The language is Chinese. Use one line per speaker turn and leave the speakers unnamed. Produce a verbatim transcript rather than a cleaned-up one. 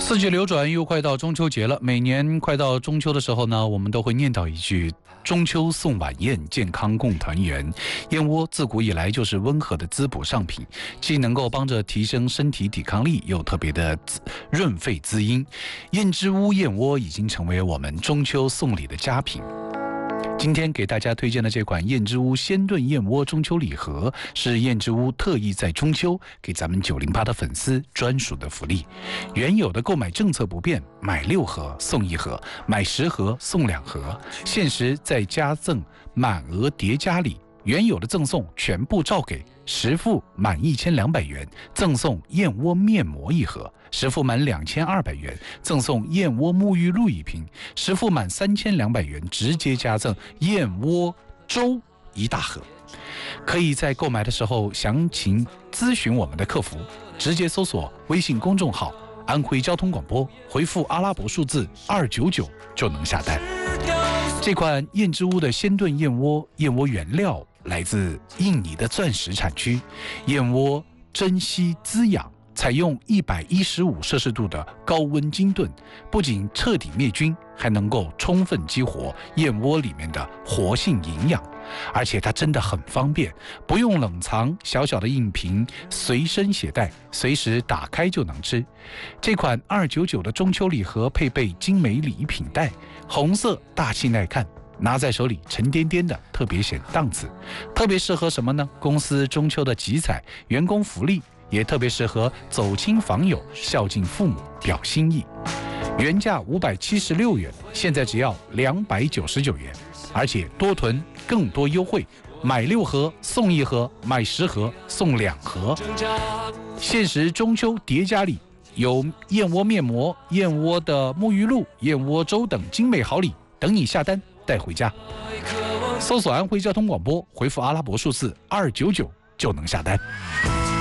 四季流转，又快到中秋节了。每年快到中秋的时候呢，我们都会念叨一句“中秋送晚宴，健康共团圆”。燕窝自古以来就是温和的滋补上品，既能够帮着提升身体抵抗力，又特别的润肺滋阴。燕之屋燕窝已经成为我们中秋送礼的佳品。今天给大家推荐的这款燕之屋鲜炖燕窝中秋礼盒，是燕之屋特意在中秋给咱们九零八的粉丝专属的福利。原有的购买政策不变，买六盒送一盒，买十盒送两盒，限时再加赠满额叠加礼。原有的赠送全部照给，实付满一千两百元赠送燕窝面膜一盒，实付满两千二百元赠送燕窝沐浴露一瓶，实付满三千两百元直接加赠燕窝粥一大盒。可以在购买的时候详情咨询我们的客服，直接搜索微信公众号安徽交通广播，回复阿拉伯数字二九九就能下单。这款燕之屋的鲜炖燕窝，燕窝原料来自印尼的钻石产区，燕窝珍稀滋养，采用一百一十五摄氏度的高温精炖，不仅彻底灭菌，还能够充分激活燕窝里面的活性营养。而且它真的很方便，不用冷藏，小小的硬瓶随身携带，随时打开就能吃。这款二九九的中秋礼盒配备精美礼品袋，红色大气耐看，拿在手里沉甸甸的，特别显档次。特别适合什么呢？公司中秋的集采、员工福利，也特别适合走亲访友、孝敬父母、表心意。原价五百七十六元，现在只要两百九十九元，而且多囤更多优惠，买六盒送一盒，买十盒送两盒。限时中秋叠加礼，有燕窝面膜、燕窝的沐浴露、燕窝粥等精美好礼等你下单带回家。搜索安徽交通广播，回复阿拉伯数字二九九就能下单。